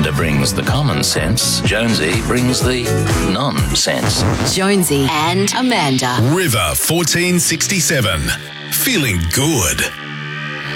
Amanda brings the common sense. Jonesy brings the nonsense. Jonesy and Amanda. River 1467. Feeling good.